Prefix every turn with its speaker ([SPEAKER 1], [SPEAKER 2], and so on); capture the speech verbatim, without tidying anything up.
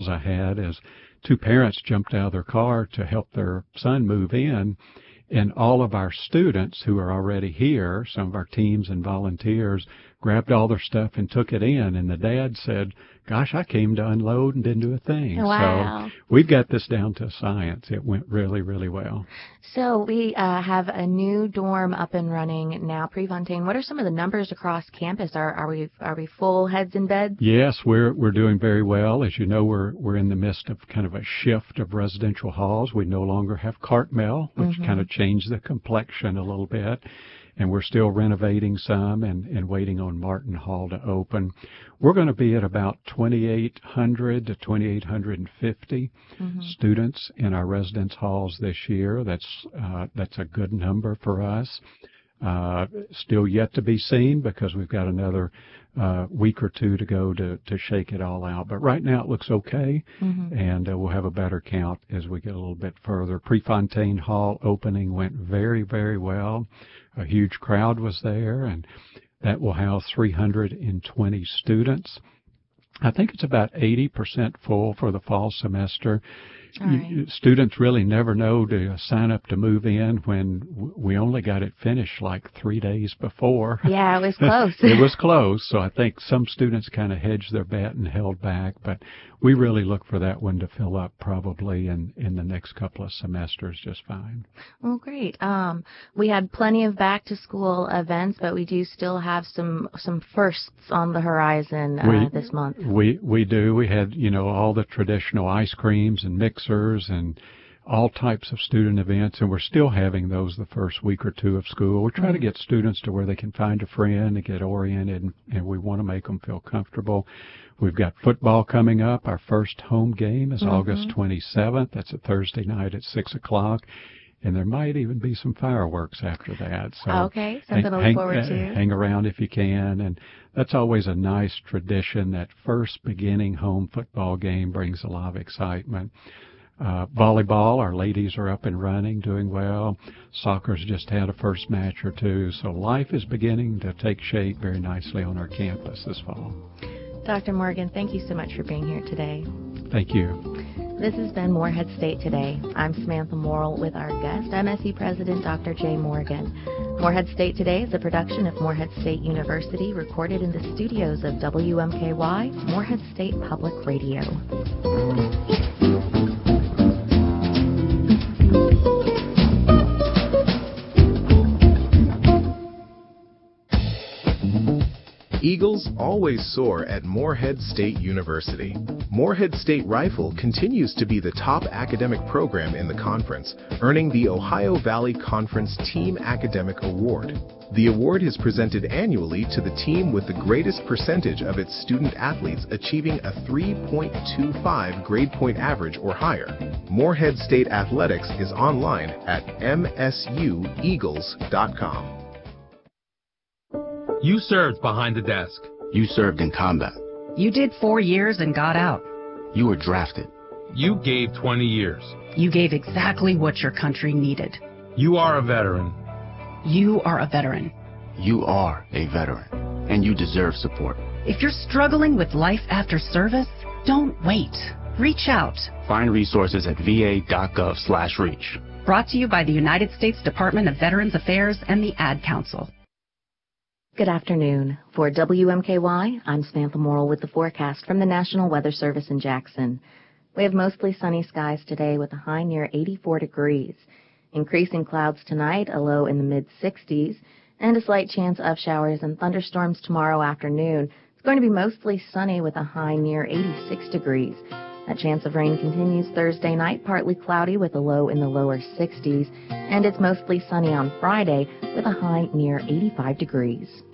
[SPEAKER 1] examples I had is two parents jumped out of their car to help their son move in, and all of our students who are already here, some of our teams and volunteers, grabbed all their stuff and took it in. And the dad said, gosh, I came to unload and didn't do a thing.
[SPEAKER 2] Wow.
[SPEAKER 1] So we've got this down to science. It went really, really well.
[SPEAKER 2] So we uh, have a new dorm up and running now, Prefontaine. What are some of the numbers across campus? Are, are we are we full heads in bed?
[SPEAKER 1] Yes, we're we're doing very well. As you know, we're we're in the midst of kind of a shift of residential halls. We no longer have Cartmel, which
[SPEAKER 2] Mm-hmm.
[SPEAKER 1] kind of changed the complexion a little bit. And we're still renovating some and, and waiting on Martin Hall to open. We're going to be at about twenty-eight hundred to twenty-eight fifty
[SPEAKER 2] Mm-hmm.
[SPEAKER 1] students in our residence halls this year. That's uh, that's a good number for us. Uh, still yet to be seen because we've got another uh, week or two to go to, to shake it all out. But right now it looks okay,
[SPEAKER 2] Mm-hmm.
[SPEAKER 1] and uh, we'll have a better count as we get a little bit further. Prefontaine Hall opening went very, very well. A huge crowd was there, and that will house three hundred twenty students. I think it's about eighty percent full for the fall semester.
[SPEAKER 2] All right.
[SPEAKER 1] You, students really never know to sign up to move in when w- we only got it finished like three days before.
[SPEAKER 2] Yeah, it was close.
[SPEAKER 1] It was close, so I think some students kind of hedged their bet and held back, but we really look for that one to fill up probably in, in the next couple of semesters just fine.
[SPEAKER 2] Well, great. Um, we had plenty of back-to-school events, but we do still have some some firsts on the horizon uh,
[SPEAKER 1] We-
[SPEAKER 2] this month.
[SPEAKER 1] We we do. We had, you know, all the traditional ice creams and mixers and all types of student events, and we're still having those the first week or two of school. We try to get students to where they can find a friend and get oriented, and, and we want to make them feel comfortable. We've got football coming up. Our first home game is
[SPEAKER 2] Mhm.
[SPEAKER 1] August twenty-seventh. That's a Thursday night at six o'clock. And there might even be some fireworks after that. So
[SPEAKER 2] Okay, something to look
[SPEAKER 1] hang,
[SPEAKER 2] forward
[SPEAKER 1] uh,
[SPEAKER 2] to.
[SPEAKER 1] hang around if you can. And that's always a nice tradition. That first beginning home football game brings a lot of excitement. Uh, volleyball, our ladies are up and running, doing well. Soccer's just had a first match or two. So life is beginning to take shape very nicely on our campus this fall.
[SPEAKER 2] Doctor Morgan, thank you so much for being here today.
[SPEAKER 1] Thank you.
[SPEAKER 2] This has been Morehead State Today. I'm Samantha Morrill with our guest, M S E President Doctor Jay Morgan. Morehead State Today is a production of Morehead State University, recorded in the studios of W M K Y, Morehead State Public Radio.
[SPEAKER 3] Eagles always soar at Morehead State University. Morehead State Rifle continues to be the top academic program in the conference, earning the Ohio Valley Conference Team Academic Award. The award is presented annually to the team with the greatest percentage of its student athletes achieving a three point two five grade point average or higher. Morehead State Athletics is online at m s u eagles dot com.
[SPEAKER 4] You served behind the desk.
[SPEAKER 5] You served in combat.
[SPEAKER 6] You did four years and got out.
[SPEAKER 5] You were drafted.
[SPEAKER 4] You gave twenty years.
[SPEAKER 6] You gave exactly what your country needed.
[SPEAKER 4] You are a veteran.
[SPEAKER 6] You are a veteran.
[SPEAKER 5] You are a veteran, and you deserve support.
[SPEAKER 6] If you're struggling with life after service, don't wait. Reach out.
[SPEAKER 5] Find resources at v a dot gov slash reach.
[SPEAKER 6] Brought to you by the United States Department of Veterans Affairs and the Ad Council.
[SPEAKER 2] Good afternoon. For W M K Y, I'm Samantha Morrill with the forecast from the National Weather Service in Jackson. We have mostly sunny skies today with a high near eighty-four degrees. Increasing clouds tonight, a low in the mid sixties, and a slight chance of showers and thunderstorms tomorrow afternoon. It's going to be mostly sunny with a high near eighty-six degrees. That chance of rain continues Thursday night, partly cloudy with a low in the lower sixties, and it's mostly sunny on Friday with a high near eighty-five degrees.